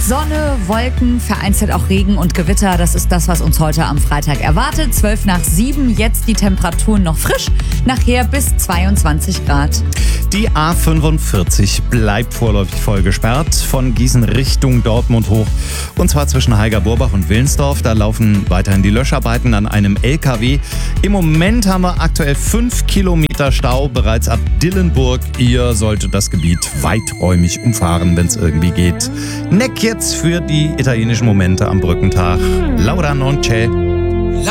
Sonne, Wolken, vereinzelt auch Regen und Gewitter. Das ist das, was uns heute am Freitag erwartet. 6:12, jetzt die Temperaturen noch frisch. Nachher bis 22 Grad. Die A45 bleibt vorläufig voll gesperrt von Gießen Richtung Dortmund hoch. Und zwar zwischen Heiger-Burbach und Willensdorf. Da laufen weiterhin die Löscharbeiten an einem LKW. Im Moment haben wir aktuell 5 Kilometer Stau bereits ab Dillenburg. Ihr solltet das Gebiet weiträumig umfahren, wenn es irgendwie geht. Neck jetzt für die italienischen Momente am Brückentag. Laura non c'è.